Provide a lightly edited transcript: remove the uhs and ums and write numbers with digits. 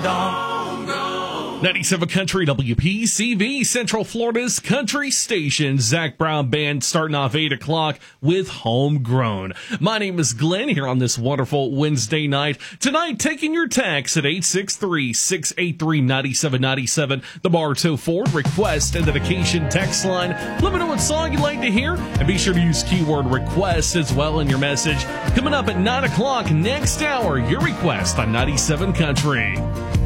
Homegrown. 97 Country WPCV, Central Florida's country station. Zach Brown Band starting off 8 o'clock with Homegrown. My name is Glenn here on this wonderful Wednesday night. Tonight, taking your text at 863-683-9797. The Bartow Ford request and dedication text line. Let me know what song you'd like to hear, and be sure to use keyword request as well in your message. Coming up at 9 o'clock next hour, your request on 97 Country.